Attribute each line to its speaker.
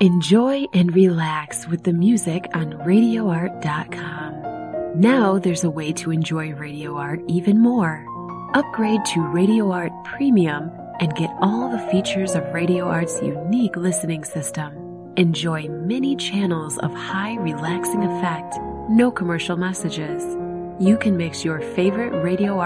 Speaker 1: Enjoy and relax with the music on RadioArt.com. Now there's a way to enjoy Radio Art even more. Upgrade to Radio Art Premium and get all the features of Radio Art's unique listening system. Enjoy many channels of high relaxing effect, no commercial messages. You can mix your favorite Radio